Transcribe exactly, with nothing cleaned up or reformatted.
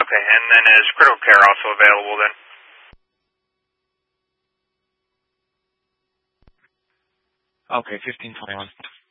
Okay, and then is critical care also available then? Okay, fifteen twenty-one.